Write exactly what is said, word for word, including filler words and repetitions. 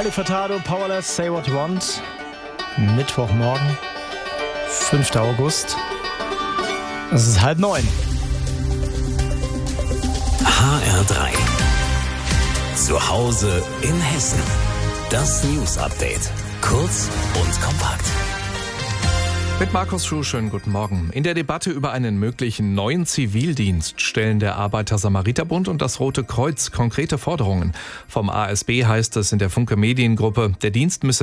Nelly Furtado, Powerless, Say What You Want. Mittwochmorgen, fünfter August. Es ist halb neun. H R drei. Zu Hause in Hessen. Das News Update. Kurz und kompakt. Mit Markus Schuh, schönen guten Morgen. In der Debatte über einen möglichen neuen Zivildienst stellen der Arbeiter-Samariter-Bund und das Rote Kreuz konkrete Forderungen. Vom A S B heißt es in der Funke Mediengruppe, der Dienst müsse